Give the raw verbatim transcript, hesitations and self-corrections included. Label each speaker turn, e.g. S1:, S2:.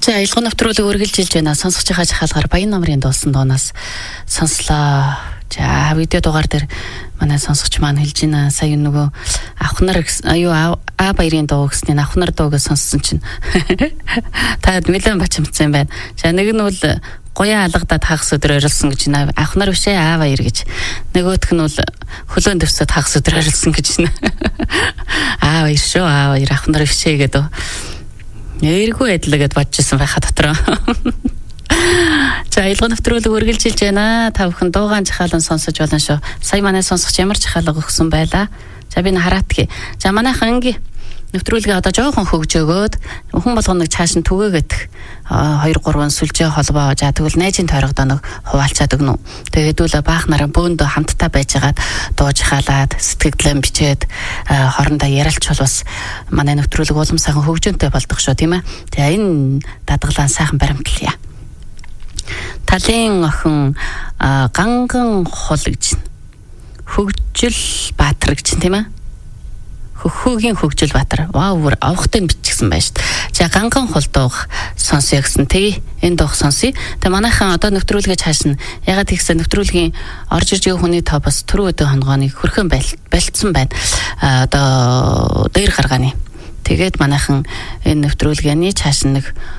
S1: За аялал навтруулыг үргэлжилж байна. Сонсож байгаа жахалгаар Баян намрын дуусан дуунаас сонслоо. За видео дугаар дээр манай сонсогч маань хэлж байна. Сая нөгөө авхнар аюу а баярын дуу гэснээр авхнар дууг сонссон чинь та нэлээд бачимдсан байна. За нэг нь бол гоёа алгадаад хагас өдөр орилсон гэж байна. Авхнар бишээ а баяр гэж. Нөгөөх нь бол хөлөөн дэвсэд хагас өдөр орилсон гэж байна. А баяр шүү а баяр авхнар бишээ гэдэг. Нэргүй адилгээд бодчихсон байхаа дотроо. За аялал навтруулыг үргэлжилж байна. Та бүхэн дуугаан жахаалан сонсож болно шүү. Сая манай сонсогч ямар жахаалга өгсөн байлаа. За би н хараатгий. За манайхан инги навтруулыг одоо жоохон хөгжөөгөөд хүн болгоныг цааш нь түгээгээд хоёр гурван сүлжээ холбоо. За тэгвэл найзын тойрогдоо нэг хуваалцаад өгнө. Тэгээд үл баах нараа бөөндөө хамтдаа байжгаад дуу жахаалаад сэтгэлдээ бичээд хоорондоо ярилцвал бас манай навтруулыг улам сайхан хөгжөөнтэй болдог шүү, тийм ээ. За энэ дадгалаа сайхан баримтлая. Талын охин ганган хул гэж хөгжил баатар гэж тийм ээ. Хөхөгийн хөгжил баатар. Вау, авахтай бичсэн байна шүү дээ. За ганган хул дуух сонсё гэсэн. Тэгээ энэ дуух сонсъё. Тэгээ манайхан одоо нэвтрүүлгээ цаашна. Ягаад гэвэл нэвтрүүлгийн орж ирж байгаа хүний тоо бас түрүү өдөө хонгооны хөрхөн байлцсан байна. А одоо дээр гаргааны. Тэгээд манайхан энэ нэвтрүүлгээний цааш нэг